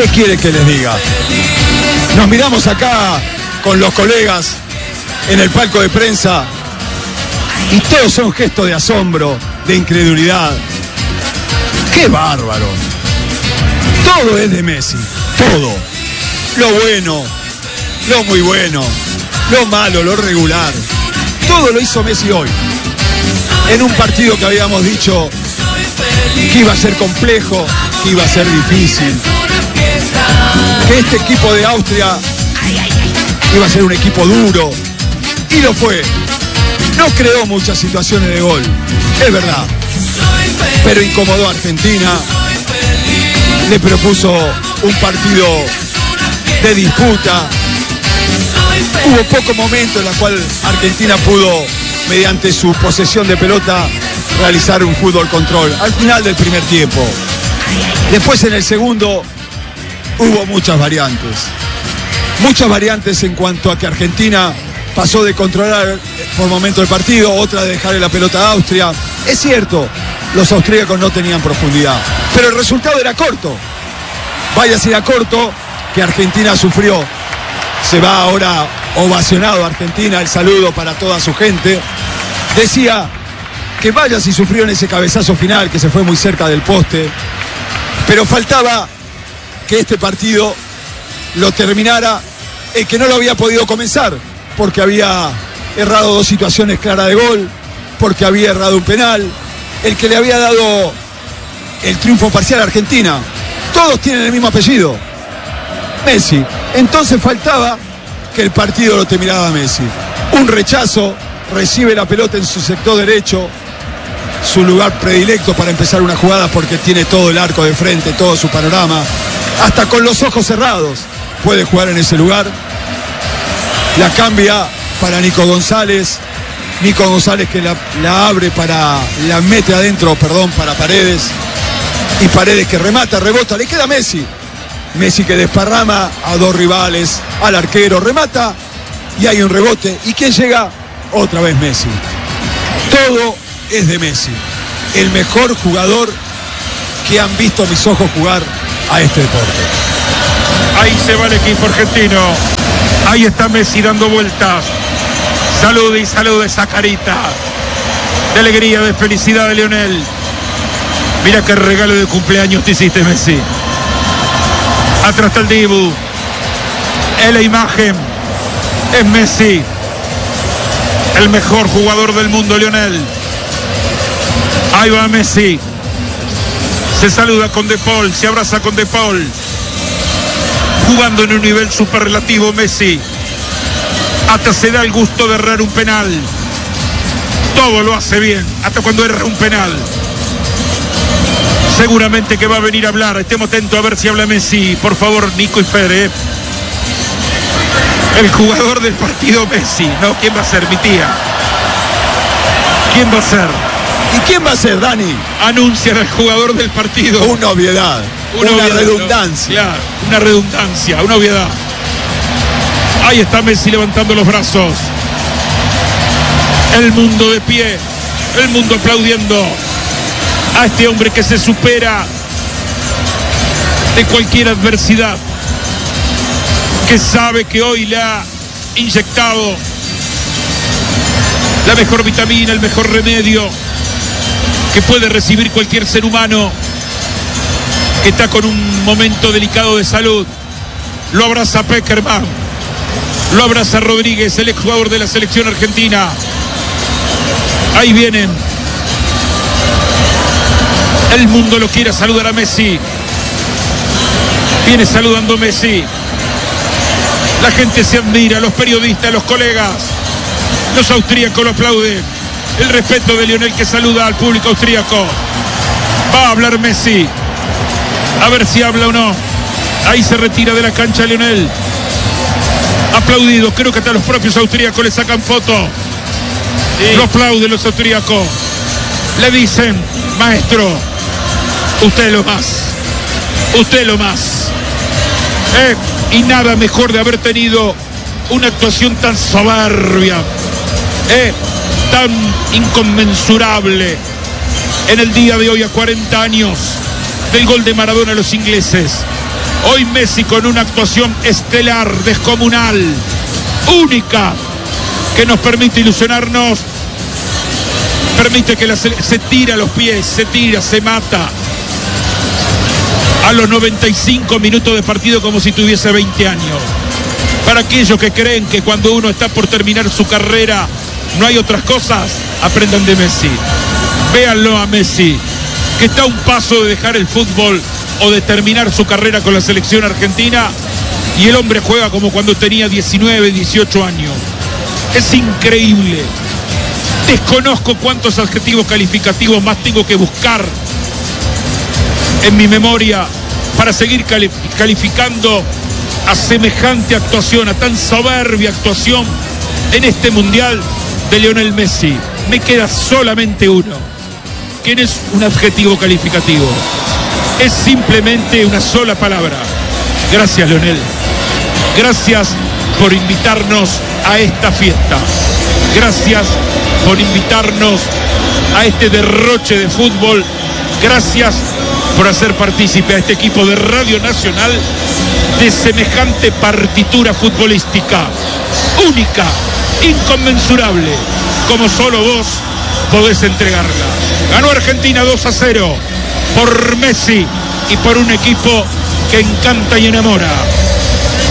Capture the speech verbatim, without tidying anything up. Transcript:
¿Qué quiere que les diga? Nos miramos acá con los colegas en el palco de prensa y todos son gestos de asombro, de incredulidad. ¡Qué bárbaro! Todo es de Messi, todo. Lo bueno, lo muy bueno, lo malo, lo regular. Todo lo hizo Messi hoy. En un partido que habíamos dicho que iba a ser complejo, que iba a ser difícil. Que este equipo de Austria iba a ser un equipo duro. Y lo fue. No creó muchas situaciones de gol, es verdad. Pero incomodó a Argentina. Le propuso un partido de disputa. Hubo poco momento en el cual Argentina pudo, mediante su posesión de pelota, realizar un fútbol control. Al final del primer tiempo. Después en el segundo hubo muchas variantes. Muchas variantes en cuanto a que Argentina pasó de controlar por momento el partido, otra de dejarle la pelota a Austria. Es cierto, los austríacos no tenían profundidad, pero el resultado era corto. Vaya si era corto, que Argentina sufrió. Se va ahora ovacionado Argentina, el saludo para toda su gente. Decía que vaya si sufrió en ese cabezazo final, que se fue muy cerca del poste. Pero faltaba que este partido lo terminara el que no lo había podido comenzar, porque había errado dos situaciones claras de gol, porque había errado un penal, el que le había dado el triunfo parcial a Argentina. Todos tienen el mismo apellido, Messi. Entonces faltaba que el partido lo terminara Messi. Un rechazo, recibe la pelota en su sector derecho, su lugar predilecto para empezar una jugada, porque tiene todo el arco de frente, todo su panorama, hasta con los ojos cerrados puede jugar en ese lugar. La cambia para Nico González. Nico González que la, la abre para, la mete adentro, perdón, para Paredes. Y Paredes que remata, rebota, le queda Messi. Messi que desparrama a dos rivales, al arquero, remata y hay un rebote. ¿Y quién llega? Otra vez Messi. Todo es de Messi. El mejor jugador que han visto mis ojos jugar a este deporte. Ahí se va el equipo argentino. Ahí está Messi dando vueltas. Salude y salude esa carita de alegría, de felicidad de Lionel. Mira qué regalo de cumpleaños te hiciste, Messi. Atrás está el Dibu. En la imagen es Messi, el mejor jugador del mundo, Lionel. Ahí va Messi. Se saluda con De Paul, se abraza con De Paul. Jugando en un nivel superlativo Messi. Hasta se da el gusto de errar un penal. Todo lo hace bien, hasta cuando erra un penal. Seguramente que va a venir a hablar. Estemos atentos a ver si habla Messi. Por favor, Nico y Fede. El jugador del partido Messi. No, ¿quién va a ser? Mi tía. ¿Quién va a ser? ¿Y quién va a ser, Dani? Anuncian al jugador del partido. Una obviedad. Una, una obviedad, redundancia. No, claro, una redundancia, una obviedad. Ahí está Messi levantando los brazos. El mundo de pie. El mundo aplaudiendo a este hombre que se supera de cualquier adversidad, que sabe que hoy le ha inyectado la mejor vitamina, el mejor remedio que puede recibir cualquier ser humano que está con un momento delicado de salud. Lo abraza Peckerman, lo abraza Rodríguez, el exjugador de la selección argentina. Ahí vienen. El mundo lo quiere saludar a Messi. Viene saludando Messi. La gente se admira, los periodistas, los colegas, los austríacos lo aplauden. El respeto de Lionel que saluda al público austríaco. Va a hablar Messi. A ver si habla o no. Ahí se retira de la cancha Lionel. Aplaudido. Creo que hasta los propios austríacos le sacan foto. Sí. Lo aplauden los austríacos. Le dicen, maestro, usted es lo más. Usted es lo más. Eh, y nada mejor de haber tenido una actuación tan soberbia, eh, tan inconmensurable en el día de hoy, a cuarenta años del gol de Maradona a los ingleses. Hoy Messi con una actuación estelar, descomunal, única, que nos permite ilusionarnos, permite que la, se tira a los pies, se tira, se mata. A los noventa y cinco minutos de partido como si tuviese veinte años. Para aquellos que creen que cuando uno está por terminar su carrera no hay otras cosas, aprendan de Messi. Véanlo a Messi, que está a un paso de dejar el fútbol o de terminar su carrera con la selección argentina, y el hombre juega como cuando tenía diecinueve, dieciocho años. Es increíble. Desconozco cuántos adjetivos calificativos más tengo que buscar en mi memoria para seguir calificando a semejante actuación, a tan soberbia actuación en este mundial de Lionel Messi. Me queda solamente uno, que no es un adjetivo calificativo, es simplemente una sola palabra. Gracias, Lionel. Gracias por invitarnos a esta fiesta. Gracias por invitarnos a este derroche de fútbol. Gracias por hacer partícipe a este equipo de Radio Nacional de semejante partitura futbolística, única, inconmensurable, como solo vos podés entregarla. Ganó Argentina dos a cero por Messi y por un equipo que encanta y enamora.